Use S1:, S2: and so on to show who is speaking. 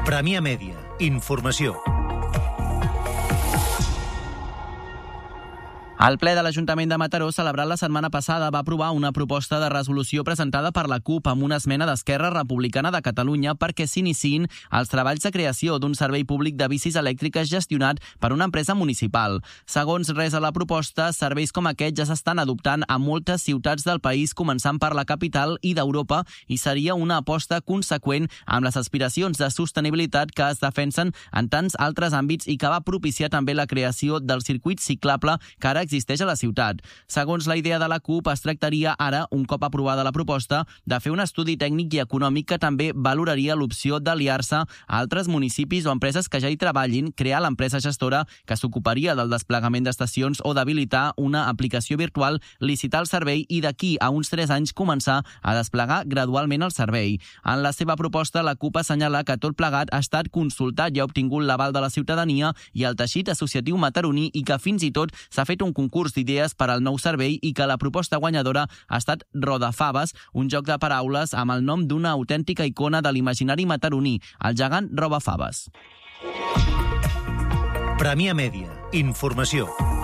S1: Premià Mèdia. Informació.
S2: El ple de l'Ajuntament de Mataró, celebrat la setmana passada, va aprovar una proposta de resolució presentada per la CUP amb una esmena d'Esquerra Republicana de Catalunya perquè s'iniciïn els treballs de creació d'un servei públic de bicis elèctriques gestionat per una empresa municipal. Segons resa la proposta, serveis com aquest ja s'estan adoptant a moltes ciutats del país, començant per la capital i d'Europa, i seria una aposta conseqüent amb les aspiracions de sostenibilitat que es defensen en tants altres àmbits i que va propiciar també la creació del circuit ciclable que ara existeix a la ciutat. Segons la idea de la CUP, es tractaria ara, un cop aprovada la proposta, de fer un estudi tècnic i econòmic que també valoraria l'opció d'aliar-se a altres municipis o empreses que ja hi treballin, crear l'empresa gestora que s'ocuparia del desplegament d'estacions o d'habilitar una aplicació virtual, licitar el servei i d'aquí a uns 3 anys començar a desplegar gradualment el servei. En la seva proposta, la CUP assenyala que tot plegat ha estat consultat i ha obtingut l'aval de la ciutadania i el teixit associatiu mataroní i que fins i tot s'ha fet un concurs d'idees per al nou servei i que la proposta guanyadora ha estat Rodafaves, un joc de paraules amb el nom d'una autèntica icona de l'imaginari mataroní, el gegant Robafaves.
S1: Premià Mèdia. Informació.